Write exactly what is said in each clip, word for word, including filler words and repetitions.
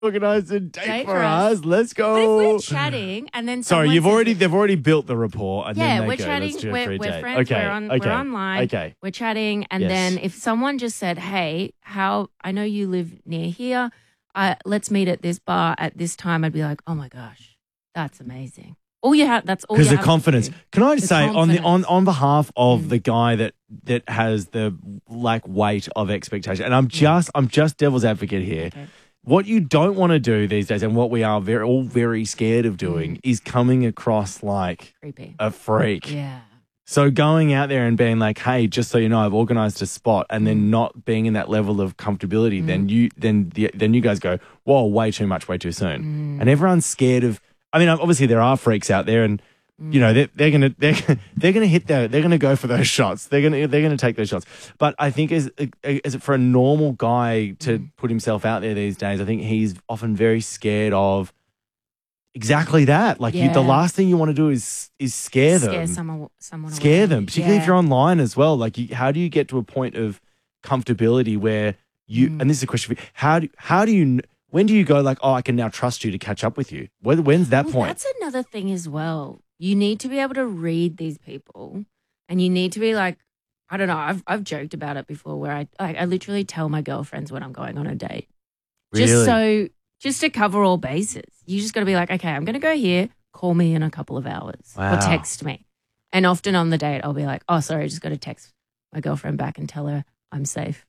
Organise a date, Date for for us. us. Let's But if go. we're chatting and then Sorry, someone you've says- already they've already built the rapport and yeah, then they we're go, chatting. let's do a We're, free we're date. friends. Okay, We're on. okay, We're online. okay. We're chatting, and Yes. then if someone just said, "Hey, how I know you live near here. Uh, let's meet at this bar at this time," I'd be like, "Oh my gosh, that's amazing." All you have. That's all. Because you the have confidence. To do. Can I just The say on the on confidence. on behalf of Mm. the guy that that has the like weight of expectation, and I'm Mm. just I'm just devil's advocate here. Okay. What you don't want to do these days, and what we are very all very scared of doing, Mm. is coming across like Creepy. a freak. Yeah. So going out there and being like, "Hey, just so you know, I've organised a spot," and then Mm. not being in that level of comfortability, then you then the, then you guys go, "Whoa, way too much, way too soon," Mm. and everyone's scared of. I mean, obviously there are freaks out there, and you know they're, they're gonna they're they're gonna hit their they're gonna go for those shots. They're gonna they're gonna take those shots. But I think as as for a normal guy to Mm. put himself out there these days, I think he's often very scared of exactly that. Like you, the Yeah. last thing you want to do is is scare them. Scare someone. Someone. Scare away. them, particularly if Yeah. you're online as well. Like, you, how do you get to a point of comfortability where you? Mm. And this is a question for you: How do how do you? kn- When do you go like, oh, I can now trust you to catch up with you? When, when's that Well, point? That's another thing as well. You need to be able to read these people, and you need to be like, I don't know. I've I've joked about it before, where I like I literally tell my girlfriends when I'm going on a date, just Really? so just to cover all bases. You just got to be like, okay, I'm going to go here. Call me in a couple of hours Wow. or text me. And often on the date, I'll be like, oh, sorry, I just got to text my girlfriend back and tell her I'm safe.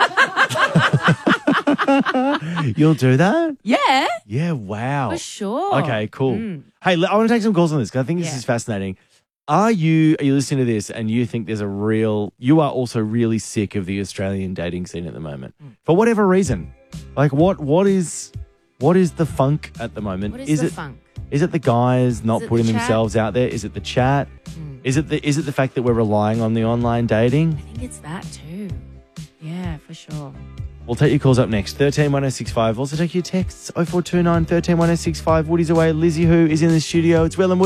You'll do that? Yeah, Yeah. Wow. for sure. Okay. Cool. Mm. Hey, l- I want to take some calls on this because I think this Yeah. is fascinating. Are you are you listening to this and you think there's a real? You are also really sick of the Australian dating scene at the moment Mm. for whatever reason. Like, what what is what is the funk at the moment? What is, the it funk? Is it the guys not it the putting chat? themselves out there? Is it the chat? Mm. Is it the is it the fact that we're relying on the online dating? I think it's that too. Yeah, for sure. We'll take your calls up next. thirteen one oh six five. Also take your texts oh four two nine, one three one oh six five. Woody's away. Lizzie Who is in the studio. It's Will and Woody.